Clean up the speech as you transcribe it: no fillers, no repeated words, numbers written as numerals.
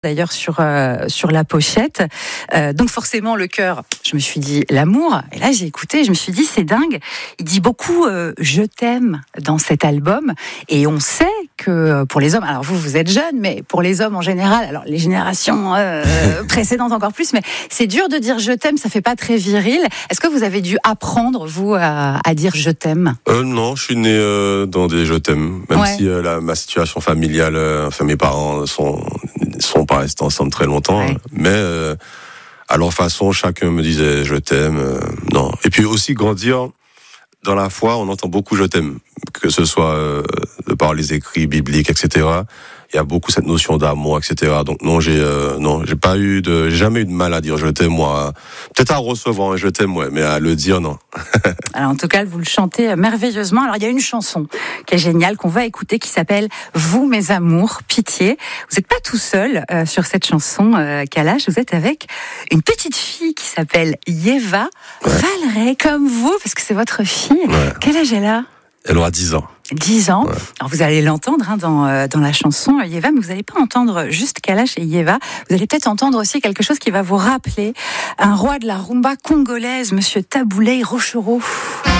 d'ailleurs sur la pochette. Donc forcément le cœur, je me suis dit l'amour. Et là j'ai écouté, je me suis dit c'est dingue. Il dit beaucoup je t'aime dans cet album. Et on sait que pour les hommes, alors vous êtes jeunes, mais pour les hommes en général, alors les générations précédentes encore plus, mais c'est dur de dire je t'aime, ça fait pas très viril. Est-ce que vous avez dû apprendre vous à dire je t'aime? Non, je suis né dans des je t'aime, même si ma situation familiale, mes parents sont pas restés ensemble très longtemps, mais à leur façon, chacun me disait je t'aime. Non. Et puis aussi grandir dans la foi, on entend beaucoup je t'aime, que ce soit de par les écrits bibliques, etc. Il y a beaucoup cette notion d'amour, etc. Donc non, j'ai jamais eu de mal à dire je t'aime, moi. Peut-être à recevoir un je t'aime, mais à le dire, non. Alors en tout cas, vous le chantez merveilleusement. Alors il y a une chanson qui est géniale, qu'on va écouter, qui s'appelle Vous mes amours, pitié. Vous n'êtes pas tout seul sur cette chanson, Kalash. Vous êtes avec une petite fille qui s'appelle Yeva Valeret, comme vous, parce que c'est votre fille. Quel âge elle a? Elle aura 10 ans. 10 ans. Ouais. Alors vous allez l'entendre dans la chanson Yeva, mais vous n'allez pas entendre juste Kalash et Yeva. Vous allez peut-être entendre aussi quelque chose qui va vous rappeler un roi de la rumba congolaise, Monsieur Taboulé Rochereau.